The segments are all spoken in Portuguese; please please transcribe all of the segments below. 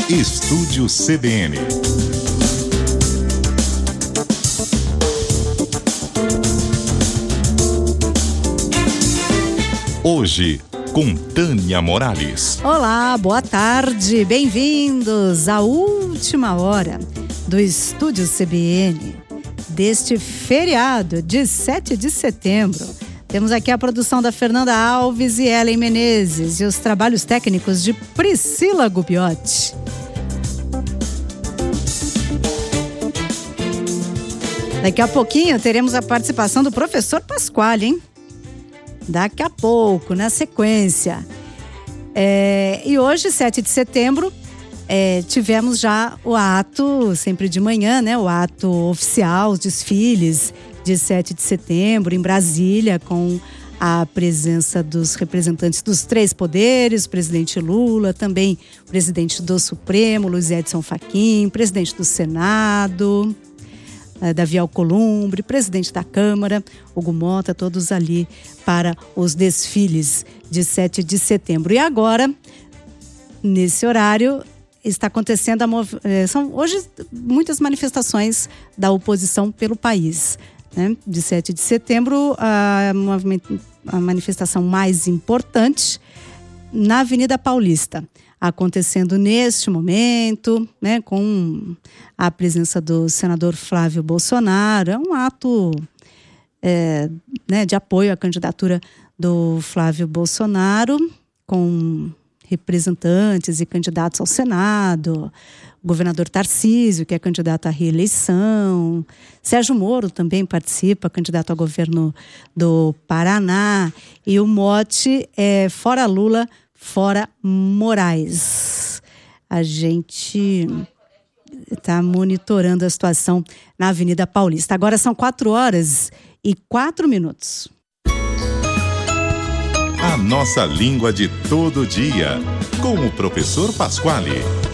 Estúdio CBN. Hoje, com Tânia Morales. Olá, boa tarde, bem-vindos à última hora do Estúdio CBN deste feriado de 7 de setembro. Temos aqui a produção da Fernanda Alves e Ellen Menezes e os trabalhos técnicos de Priscila Gubiotti. Daqui a pouquinho teremos a participação do professor Pasquale, hein? Daqui a pouco, na sequência. E hoje, 7 de setembro, tivemos já o ato, sempre de manhã, né? O ato oficial, os desfiles de 7 de setembro em Brasília, com a presença dos representantes dos três poderes, o presidente Lula, também o presidente do Supremo, Luiz Edson Fachin, presidente do Senado, Davi Alcolumbre, presidente da Câmara, Hugo Mota, todos ali para os desfiles de 7 de setembro. E agora, nesse horário, está acontecendo são hoje muitas manifestações da oposição pelo país. Né? De 7 de setembro, a manifestação mais importante na Avenida Paulista, acontecendo neste momento, né, com a presença do senador Flávio Bolsonaro. É um ato de apoio à candidatura do Flávio Bolsonaro, com representantes e candidatos ao Senado, o governador Tarcísio, que é candidato à reeleição, Sérgio Moro também participa, candidato ao governo do Paraná, e o mote é Fora Lula, Fora Moraes. A gente está monitorando a situação na Avenida Paulista. Agora são 4h04. A nossa língua de todo dia, com o professor Pasquale.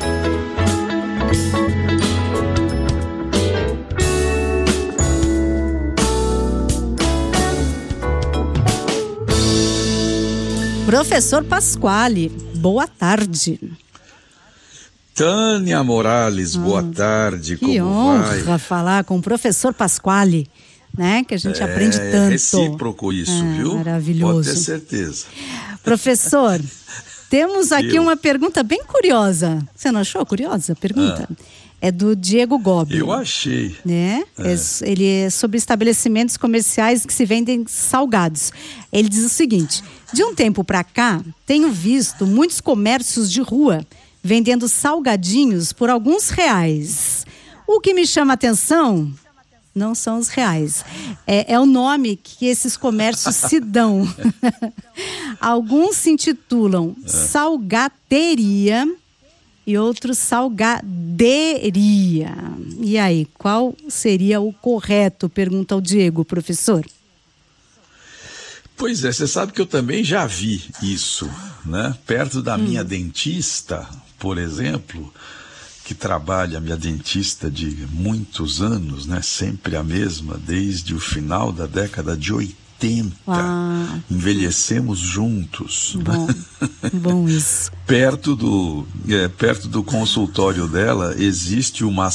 Professor Pasquale, boa tarde. Tânia Morales, boa tarde, como vai? Que honra falar com o professor Pasquale, né? Que a gente aprende tanto. É recíproco isso, viu? Maravilhoso. Pode ter certeza. Professor, temos aqui uma pergunta bem curiosa. Você não achou curiosa a pergunta? É do Diego Gobi. Eu achei. Né? Ele é sobre estabelecimentos comerciais que se vendem salgados. Ele diz o seguinte: de um tempo para cá, tenho visto muitos comércios de rua vendendo salgadinhos por alguns reais. O que me chama a atenção não são os reais. É o nome que esses comércios se dão. Alguns se intitulam salgateria e outros salgaderia. E aí, qual seria o correto? Pergunta o Diego, professor. Pois é, você sabe que eu também já vi isso, né? Perto da minha dentista, por exemplo, que trabalha, minha dentista de muitos anos, né? Sempre a mesma, desde o final da década de 80. Envelhecemos juntos. Bom, né? Bom isso. Perto do consultório dela existe uma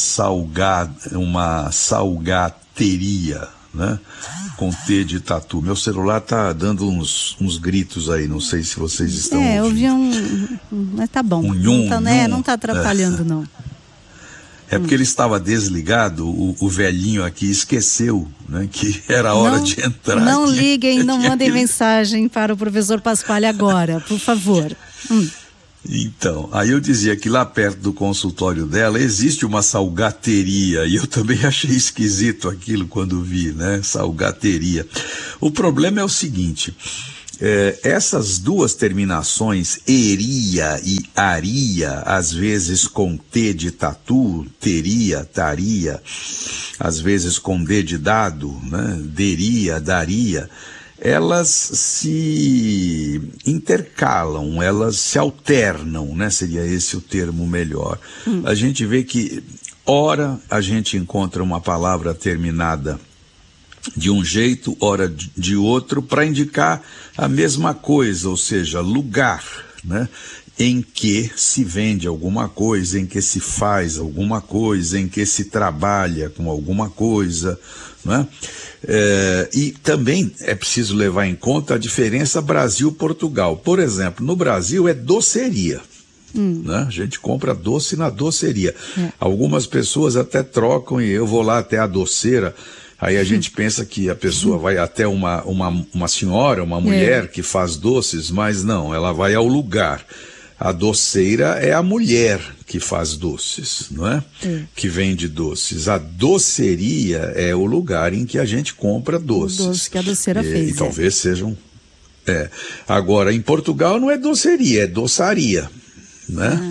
salgateria, né? Com T de tatu. Meu celular tá dando uns gritos aí, não sei se vocês estão ouvindo. Eu vi mas tá bom. Não tá atrapalhando, não. É porque ele estava desligado, o velhinho aqui esqueceu, né, que era hora de entrar. Não liguem, não mandem mensagem para o professor Pasquale agora, por favor. Então, aí eu dizia que lá perto do consultório dela existe uma salgateria, e eu também achei esquisito aquilo quando vi, né, salgateria. O problema é o seguinte: essas duas terminações, eria e aria, às vezes com T de tatu, teria, taria, às vezes com D de dado, né, deria, daria, elas se intercalam, elas se alternam, né? Seria esse o termo melhor. A gente vê que, ora, a gente encontra uma palavra terminada de um jeito, ora de outro, para indicar a mesma coisa, ou seja, lugar, né? em que se vende alguma coisa, em que se faz alguma coisa, em que se trabalha com alguma coisa, né? E também é preciso levar em conta a diferença Brasil-Portugal. Por exemplo, no Brasil é doceria. Né? A gente compra doce na doceria. Algumas pessoas até trocam e eu vou lá até a doceira. Aí a gente pensa que a pessoa vai até uma senhora, uma mulher que faz doces, mas não, ela vai ao lugar. A doceira é a mulher que faz doces, não é? Que vende doces. A doceria é o lugar em que a gente compra doces. O doce que a doceira fez. E talvez sejam... Agora, em Portugal não é doceria, é doçaria, né?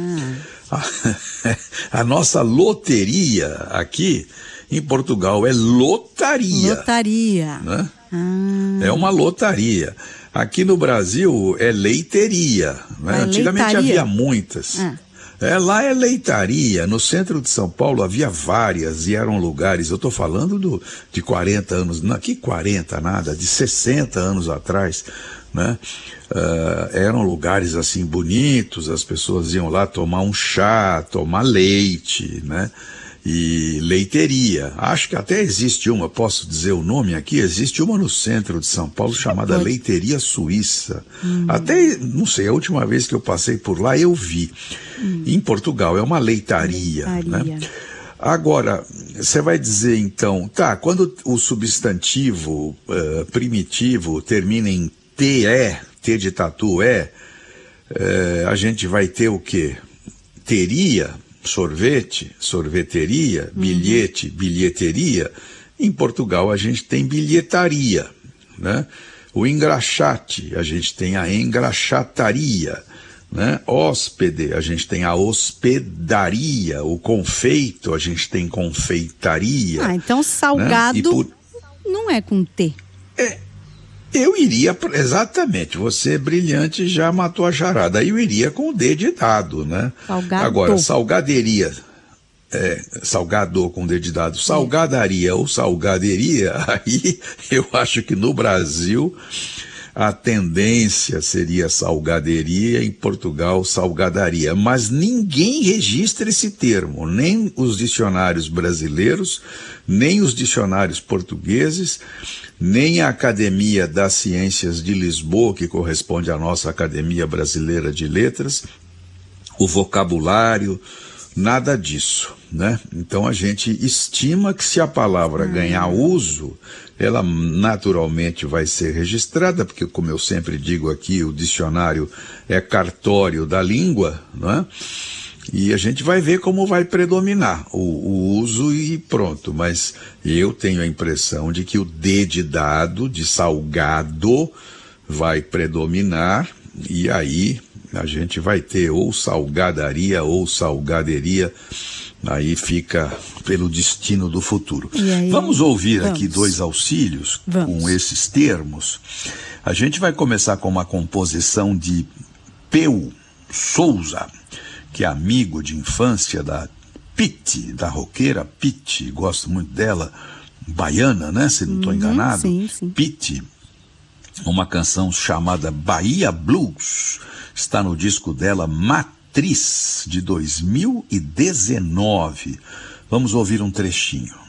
A nossa loteria aqui em Portugal é lotaria. Lotaria. Né? É uma lotaria. Aqui no Brasil é leiteria. Né? Antigamente leitaria. Havia muitas. Lá é leitaria. No centro de São Paulo havia várias e eram lugares, eu estou falando de 40 anos, não, que 40 nada, de 60 anos atrás, né? Eram lugares assim bonitos, as pessoas iam lá tomar um chá, tomar leite, né? E leiteria. Acho que até existe uma, posso dizer o nome aqui, existe uma no centro de São Paulo chamada Leiteria Suíça. Até, não sei, a última vez que eu passei por lá eu vi. Em Portugal é uma leitaria. Né? Agora, você vai dizer então, quando o substantivo primitivo termina em TE, T de tatu a gente vai ter o quê? Teria, sorvete, sorveteria, bilhete, bilheteria. Em Portugal a gente tem bilhetaria, né? O engraxate, a gente tem a engraxataria, né? Hóspede, a gente tem a hospedaria. O confeito, a gente tem confeitaria. Então salgado, né? Não é com T. Eu iria, exatamente, você brilhante já matou a charada, eu iria com o D de dado, né? Salgado. Agora, salgaderia, salgado com D de dado, salgadaria ou salgaderia, aí eu acho que no Brasil a tendência seria salgaderia, em Portugal salgadaria, mas ninguém registra esse termo, nem os dicionários brasileiros, nem os dicionários portugueses, nem a Academia das Ciências de Lisboa, que corresponde à nossa Academia Brasileira de Letras, o vocabulário, nada disso, né? Então a gente estima que se a palavra ganhar uso, ela naturalmente vai ser registrada, porque como eu sempre digo aqui, o dicionário é cartório da língua, né? E a gente vai ver como vai predominar o uso e pronto. Mas eu tenho a impressão de que o D de dado, de salgado, vai predominar e aí a gente vai ter ou salgadaria ou salgaderia. Aí fica pelo destino do futuro. Vamos ouvir aqui dois auxílios com esses termos. A gente vai começar com uma composição de Peu Souza, que é amigo de infância da Pete, da roqueira Pete, gosto muito dela, baiana, né? Se não estou enganado. Sim. Pete, uma canção chamada Bahia Blues, está no disco dela Matriz, de 2019. Vamos ouvir um trechinho.